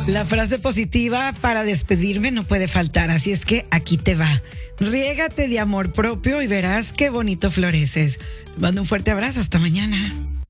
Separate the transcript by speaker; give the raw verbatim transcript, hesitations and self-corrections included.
Speaker 1: La frase positiva para despedirme no puede faltar, así es que aquí te va. Riégate de amor propio y verás qué bonito floreces. Te mando un fuerte abrazo, hasta mañana.